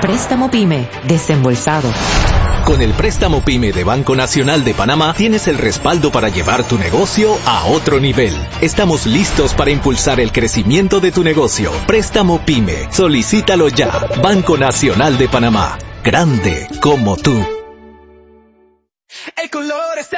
Préstamo PYME, desembolsado. Con el préstamo PYME de Banco Nacional de Panamá tienes el respaldo para llevar tu negocio a otro nivel. Estamos listos para impulsar el crecimiento de tu negocio. Préstamo PYME. Solicítalo ya. Banco Nacional de Panamá. Grande como tú. El color está